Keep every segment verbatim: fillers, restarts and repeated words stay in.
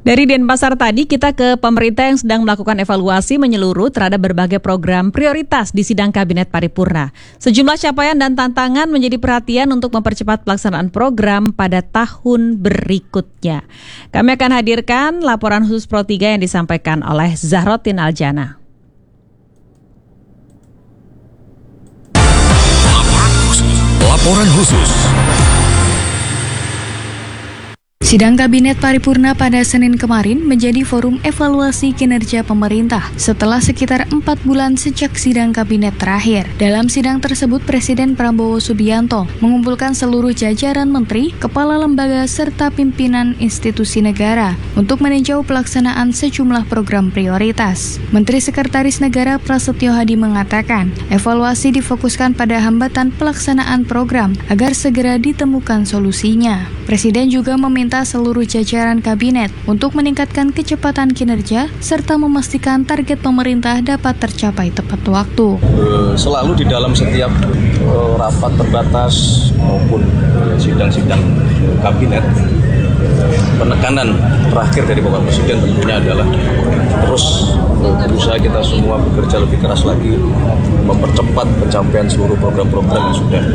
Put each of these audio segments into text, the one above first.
Dari Denpasar tadi kita ke pemerintah yang sedang melakukan evaluasi menyeluruh terhadap berbagai program prioritas di sidang Kabinet Paripurna. Sejumlah capaian dan tantangan menjadi perhatian untuk mempercepat pelaksanaan program pada tahun berikutnya. Kami akan hadirkan laporan khusus Pro tiga yang disampaikan oleh Zahrotin Aljana. Laporan khusus. Laporan khusus. Sidang Kabinet Paripurna pada Senin kemarin menjadi forum evaluasi kinerja pemerintah setelah sekitar empat bulan sejak sidang kabinet terakhir. Dalam sidang tersebut, Presiden Prabowo Subianto mengumpulkan seluruh jajaran menteri, kepala lembaga, serta pimpinan institusi negara untuk meninjau pelaksanaan sejumlah program prioritas. Menteri Sekretaris Negara Prasetyo Hadi mengatakan, evaluasi difokuskan pada hambatan pelaksanaan program agar segera ditemukan solusinya. Presiden juga meminta seluruh jajaran kabinet untuk meningkatkan kecepatan kinerja serta memastikan target pemerintah dapat tercapai tepat waktu. Selalu di dalam setiap rapat terbatas maupun sidang-sidang kabinet, penekanan terakhir dari Bapak Presiden tentunya adalah terus berusaha kita semua bekerja lebih keras lagi, mempercepat pencapaian seluruh program-program yang sudah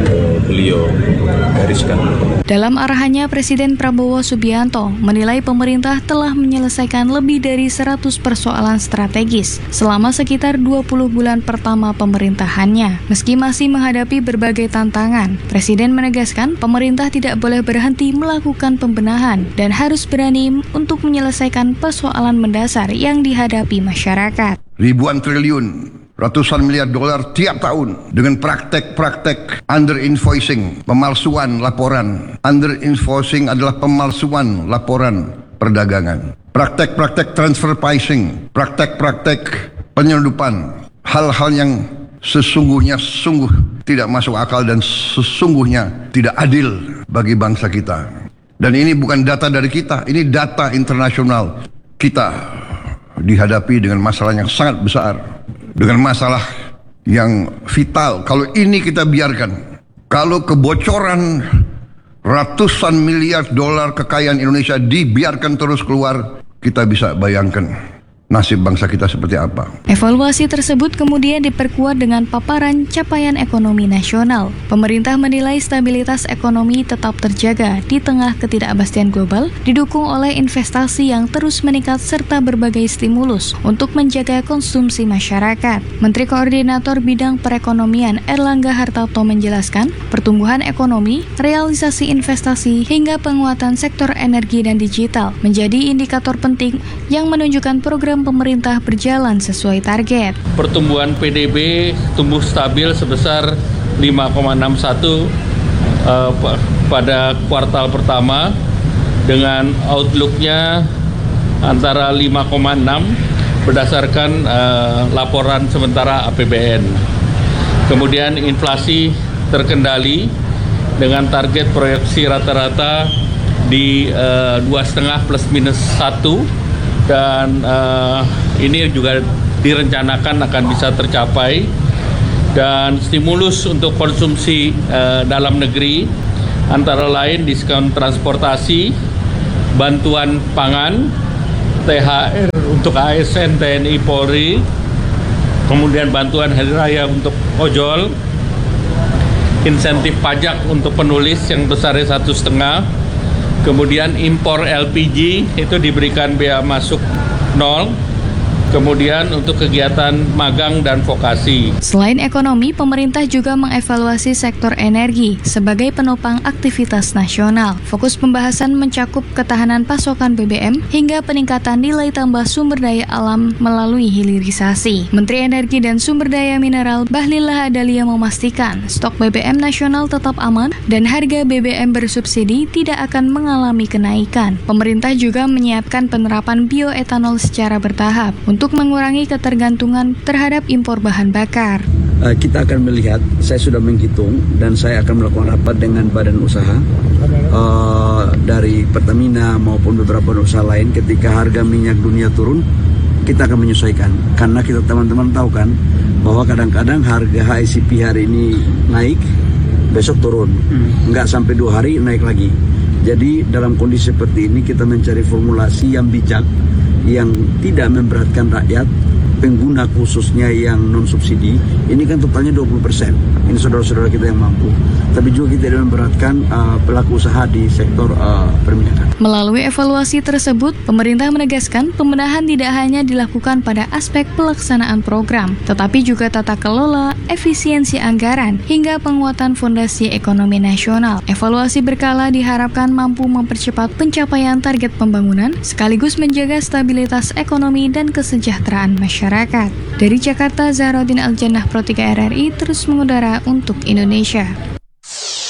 beliau gariskan. Dalam arahannya, Presiden Prabowo Subianto menilai pemerintah telah menyelesaikan lebih dari seratus persoalan strategis selama sekitar dua puluh bulan pertama pemerintahannya. Meski masih menghadapi berbagai tantangan, Presiden menegaskan pemerintah tidak boleh berhenti melakukan pembenahan dan harus berani untuk menyelesaikan persoalan mendasar yang dihadapi masyarakat. Ribuan triliun, ratusan miliar dolar tiap tahun dengan praktek-praktek under-invoicing, pemalsuan laporan. Under-invoicing adalah pemalsuan laporan perdagangan. Praktek-praktek transfer pricing, praktek-praktek penyelundupan, hal-hal yang sesungguhnya sungguh tidak masuk akal dan sesungguhnya tidak adil bagi bangsa kita. Dan ini bukan data dari kita, ini data internasional. Kita dihadapi dengan masalah yang sangat besar, dengan masalah yang vital. Kalau ini kita biarkan, kalau kebocoran ratusan miliar dolar kekayaan Indonesia dibiarkan terus keluar, kita bisa bayangkan nasib bangsa kita seperti apa. Evaluasi tersebut kemudian diperkuat dengan paparan capaian ekonomi nasional. Pemerintah menilai stabilitas ekonomi tetap terjaga di tengah ketidakpastian global, didukung oleh investasi yang terus meningkat serta berbagai stimulus untuk menjaga konsumsi masyarakat. Menteri Koordinator Bidang Perekonomian Erlangga Hartarto menjelaskan, pertumbuhan ekonomi, realisasi investasi, hingga penguatan sektor energi dan digital menjadi indikator penting yang menunjukkan program pemerintah berjalan sesuai target. Pertumbuhan P D B tumbuh stabil sebesar lima koma enam satu uh, pada kuartal pertama dengan outlook-nya antara lima koma enam berdasarkan uh, laporan sementara A P B N. Kemudian inflasi terkendali dengan target proyeksi rata-rata di uh, dua koma lima plus minus satu. Dan uh, ini juga direncanakan akan bisa tercapai, dan stimulus untuk konsumsi uh, dalam negeri antara lain diskon transportasi, bantuan pangan, T H R untuk A S N, T N I, Polri, kemudian bantuan hari raya untuk ojol, insentif pajak untuk penulis yang besarnya satu setengah. Kemudian impor L P G itu diberikan bea masuk nol. Kemudian untuk kegiatan magang dan vokasi. Selain ekonomi, pemerintah juga mengevaluasi sektor energi sebagai penopang aktivitas nasional. Fokus pembahasan mencakup ketahanan pasokan B B M hingga peningkatan nilai tambah sumber daya alam melalui hilirisasi. Menteri Energi dan Sumber Daya Mineral Bahlil Lahadalia memastikan stok B B M nasional tetap aman dan harga B B M bersubsidi tidak akan mengalami kenaikan. Pemerintah juga menyiapkan penerapan bioetanol secara bertahap untuk mengurangi ketergantungan terhadap impor bahan bakar. Uh, kita akan melihat, saya sudah menghitung dan saya akan melakukan rapat dengan badan usaha uh, dari Pertamina maupun beberapa usaha lain. Ketika harga minyak dunia turun, kita akan menyesuaikan. Karena kita teman-teman tahu kan bahwa kadang-kadang harga H I C P hari ini naik, besok turun. Hmm. Nggak sampai dua hari naik lagi. Jadi dalam kondisi seperti ini kita mencari formulasi yang bijak, yang tidak memberatkan rakyat, pengguna khususnya yang non subsidi. Ini kan totalnya dua puluh persen. Ini saudara-saudara kita yang mampu. Tapi juga kita tidak memberatkan uh, pelaku usaha di sektor uh, perminyakan. Melalui evaluasi tersebut, pemerintah menegaskan pembenahan tidak hanya dilakukan pada aspek pelaksanaan program, tetapi juga tata kelola, efisiensi anggaran, hingga penguatan fondasi ekonomi nasional. Evaluasi berkala diharapkan mampu mempercepat pencapaian target pembangunan, sekaligus menjaga stabilitas ekonomi dan kesejahteraan masyarakat. Dari Jakarta, Zahraudin Aljannah, Pro tiga R R I, terus mengudara untuk Indonesia.